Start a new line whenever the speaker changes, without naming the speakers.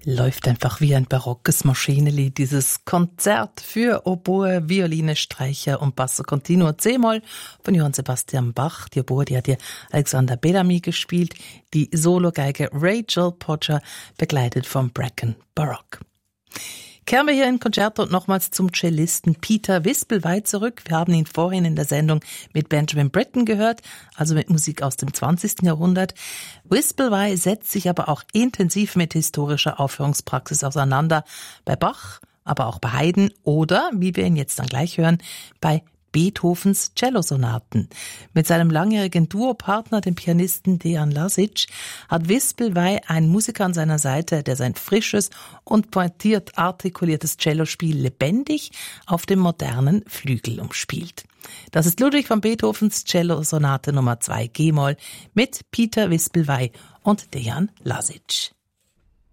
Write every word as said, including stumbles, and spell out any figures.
Läuft einfach wie ein barockes Maschinenlied, dieses Konzert für Oboe, Violine, Streicher und Basso Continuo C-Moll von Johann Sebastian Bach. Die Oboe, die hat hier Alexander Bellamy gespielt, die Sologeige Rachel Podger, begleitet vom Bracken Baroque. Kehren wir hier in Concerto nochmals zum Cellisten Peter Wispelwey zurück. Wir haben ihn vorhin in der Sendung mit Benjamin Britten gehört, also mit Musik aus dem zwanzigsten Jahrhundert. Wispelwey setzt sich aber auch intensiv mit historischer Aufführungspraxis auseinander. Bei Bach, aber auch bei Haydn oder, wie wir ihn jetzt dann gleich hören, bei Beethovens Cellosonaten. Mit seinem langjährigen Duopartner, dem Pianisten Dejan Lazic, hat Wispelwey einen Musiker an seiner Seite, der sein frisches und pointiert artikuliertes Cellospiel lebendig auf dem modernen Flügel umspielt. Das ist Ludwig van Beethovens Cellosonate Nummer zwei G-Moll mit Peter Wispelwey und Dejan Lazic.